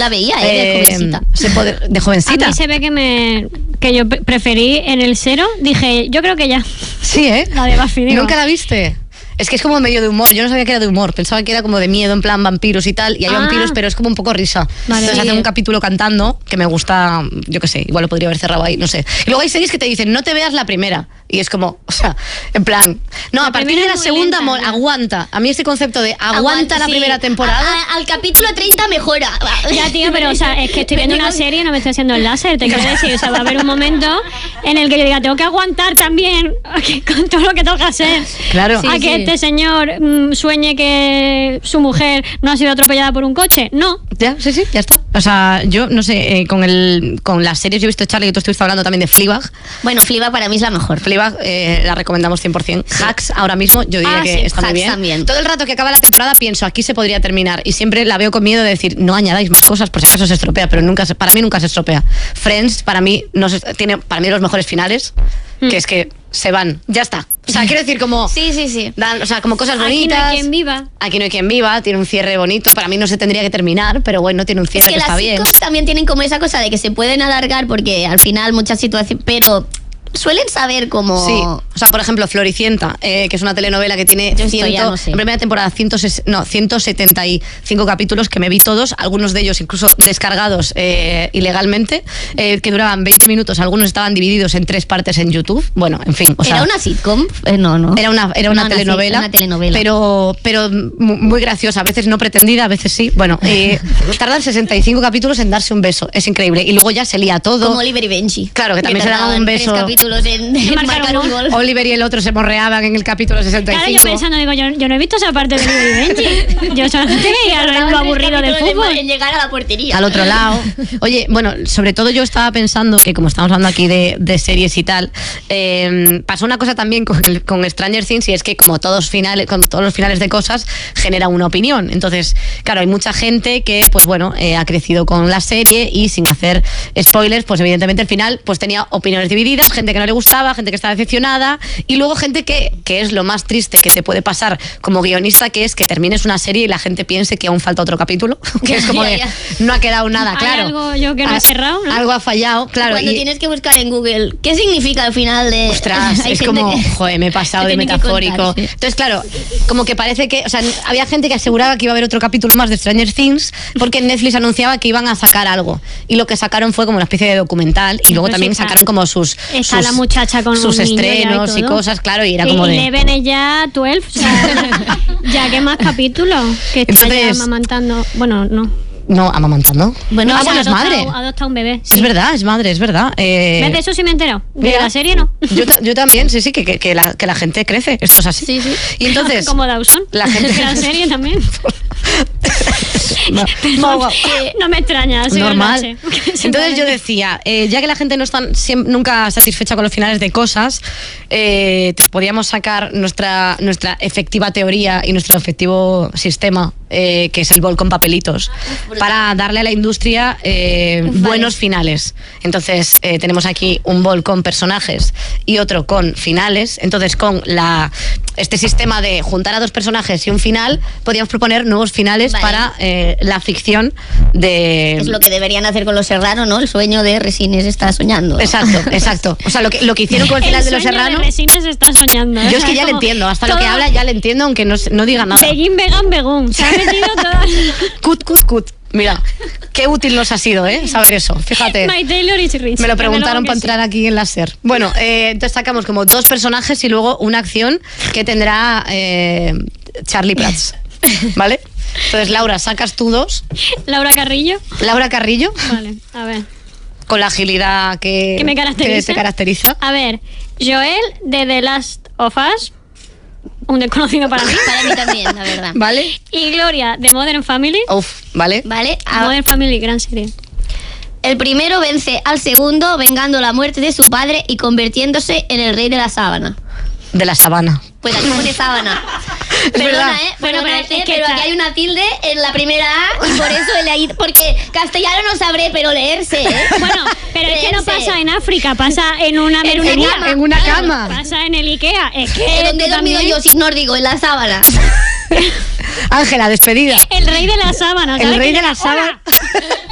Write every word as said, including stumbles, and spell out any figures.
la veía, ¿eh? De Eh, jovencita. se puede- de A jovencita. mí se ve que me que yo pre- preferí en el cero, dije, yo creo que ya, Sí, ¿eh? la de Buffy, digo. ¿Nunca la viste? Es que es como medio de humor. Yo no sabía que era de humor. Pensaba que era como de miedo, en plan vampiros y tal. Y hay Ah. vampiros, pero es como un poco risa. Vale. Entonces Sí. hacen un capítulo cantando que me gusta, yo qué sé, igual lo podría haber cerrado ahí, no sé. Y luego hay series que te dicen, no te veas la primera. Y es como, o sea, en plan, no, La a partir primera de la es muy segunda, lenta, mo- ya. aguanta. A mí este concepto de aguanta, Aguanta, la sí. primera temporada. A- a- al capítulo treinta mejora. Ya, tío, pero o sea, es que estoy viendo una serie y no me estoy haciendo el láser, te quiero decir, o sea, va a haber un momento en el que yo diga, tengo que aguantar también con todo lo que tengo que hacer. Claro. a Sí, que sí. este señor mm, sueñe que su mujer no ha sido atropellada por un coche. No. Ya, sí, sí, ya está. O sea, yo no sé, eh, con el con las series yo he visto, Charlie, que tú estuviste hablando también de Fleabag. Bueno, Fleabag para mí es la mejor. Fleabag eh, la recomendamos cien por ciento. Hacks ahora mismo yo diría Ah, que sí, está muy Hacks bien. también. Todo el rato que acaba la temporada pienso, aquí se podría terminar. Y siempre la veo con miedo de decir, no añadáis más cosas por si acaso se estropea, pero nunca se- para mí nunca se estropea. Friends para mí no se- tiene para mí los mejores finales, que es que se van, ya está. O sea, quiero decir como Sí, sí, sí. dan, o sea, como cosas Aquí no bonitas. hay quien viva. Aquí no hay quien viva, tiene un cierre bonito. Para mí no se tendría que terminar, pero bueno, tiene un Es cierre que que, las está bien. sitcoms también tienen como esa cosa de que se pueden alargar porque al final muchas situaciones, pero suelen saber cómo... Sí, o sea, por ejemplo, Floricienta, eh, que es una telenovela que tiene Yo esto ciento, ya no sé. en primera temporada ciento, no, ciento setenta y cinco capítulos que me vi todos, algunos de ellos incluso descargados eh, ilegalmente, eh, que duraban veinte minutos, algunos estaban divididos en tres partes en YouTube. Bueno, en fin, o sea, ¿Era una sitcom? Eh, no, no. era una, era una No, no, sí, telenovela, una telenovela. Pero, pero mu- muy graciosa, a veces no pretendida, a veces sí. Bueno, eh, tardan sesenta y cinco capítulos en darse un beso, es increíble. Y luego ya se lía todo. Como Oliver y Benji. Claro, que también se daban un tardaban beso. Tres capítulos en, en marcar marcar un un gol. gol. Oliver y el otro se morreaban en el capítulo sesenta y cinco. Claro, yo pensando, digo, yo, yo no he visto esa parte de Oliver y Benji. Yo solamente veía lo, Tardaban lo tres aburrido del capítulos en- fútbol. En llegar a la portería. Al otro lado. Oye, bueno, sobre todo yo estaba pensando que como estamos hablando aquí de, de series y tal, eh, pasó una cosa también con, el- con Stranger Things, y es que como todos finales, como todos los finales de cosas, genera una opinión. Entonces, claro, hay mucha gente que, pues bueno, eh, ha crecido con la serie y sin hacer spoilers, pues evidentemente el final pues tenía opiniones divididas, gente que no le gustaba, gente que estaba decepcionada, y luego gente que, que es lo más triste que te puede pasar como guionista, que es que termines una serie y la gente piense que aún falta otro capítulo, que es como Ya, de, ya. no ha quedado nada Hay claro. algo yo que no he Ah, cerrado, ¿no? Algo ha fallado, claro. Cuando y- tienes que buscar en Google, ¿qué significa el final de...? Ostras, Hay es gente como, que- joder, me he pasado que de tienen que metafórico. contar, sí. Entonces, claro, como que parece que, o sea, había gente que aseguraba que iba a haber otro capítulo más de Stranger Things porque Netflix anunciaba que iban a sacar algo. Y lo que sacaron fue como una especie de documental, y luego Pero también sí, está- sacaron como sus, Está sus, la muchacha con sus un niño ya y estrenos y, todo. cosas, claro, y era Y como de... Eleven es ya doce, o sea, ya que más capítulos, que está Entonces- ya amamantando, bueno, no. No, amamantando. Bueno, ah, o sea, bueno, es adopta- madre. Adopta un bebé. Es verdad, es madre, es verdad. Eh, ¿Ves? De eso sí me he enterado. De mira, la serie no. Yo, ta- yo también, sí, sí, que, que, que la, que la gente crece, esto es así. Sí, sí. Y entonces... Como Dawson. la gente- De la serie también. No, no, no, no me extraña. soy normal. Olnache. Entonces yo decía, eh, ya que la gente no está siem- nunca satisfecha con los finales de cosas, eh, te podíamos sacar nuestra, nuestra efectiva teoría y nuestro efectivo sistema, eh, que es el bol con papelitos, para darle a la industria eh, Vale. buenos finales. Entonces eh, tenemos aquí un bol con personajes y otro con finales. Entonces con la este sistema de juntar a dos personajes y un final, podríamos proponer nuevos finales Vale. para eh, la ficción de... Es lo que deberían hacer con Los Serrano, ¿no? El sueño de Resines está soñando. ¿no? Exacto, exacto. O sea, lo que, lo que hicieron con el final de Los sueño Serrano, de Resines está soñando. yo O es sea, que ya le como entiendo. Hasta lo que todo habla ya le entiendo, aunque no, se- no diga nada. Begin, vegan, begún. Se ha metido todas. Cut, cut, cut. Mira, qué útil nos ha sido, ¿eh? Saber eso. Fíjate. My Taylor is rich. Me lo Desde preguntaron luego para que sí. entrar aquí en la SER. Bueno, eh, entonces sacamos como dos personajes y luego una acción que tendrá eh, Charlie Prats. ¿Vale? Entonces, Laura, sacas tú dos. Laura Carrillo. Laura Carrillo, Vale, a ver. con la agilidad que, ¿Qué me caracteriza? que te caracteriza. A ver, Joel de The Last of Us. Un desconocido para mí. Para mí también, la verdad. ¿Vale? Y Gloria de Modern Family. Uf, ¿vale? ¿Vale? A- Modern Family, gran serie. El primero vence al segundo vengando la muerte de su padre y convirtiéndose en el rey de la sábana. De la sabana. Pues aquí pone sábana. Es Perdona, verdad. ¿eh? Bueno, Perdona, pero ¿eh? es que pero está- aquí hay una tilde en la primera A y por eso he leído. Porque castellano no sabré, pero leerse, ¿eh? Bueno, pero es que no Leerse. pasa en África, pasa en una En una mercería. cama. En una Claro. cama. Pasa en el Ikea. Es que Eh, donde he tú dormido también- yo, si no os digo, en la sábana. Ángela, despedida. El rey de la sábana. El ¿sabes? rey Que de la llega, "Hola". sábana.